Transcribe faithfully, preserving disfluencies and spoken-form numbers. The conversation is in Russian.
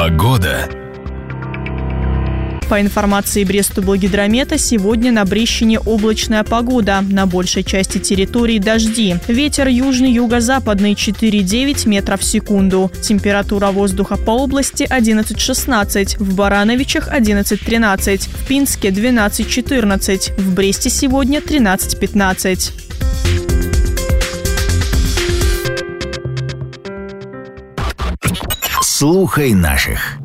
Погода. По информации Брестублгидромета, сегодня на Брещине облачная погода. На большей части территории дожди. Ветер южный юго-западный четыре-девять метров в секунду. Температура воздуха по области одиннадцать-шестнадцать. В Барановичах одиннадцать-тринадцать. В Пинске двенадцать-четырнадцать. В Бресте сегодня тринадцать-пятнадцать. Слухай наших.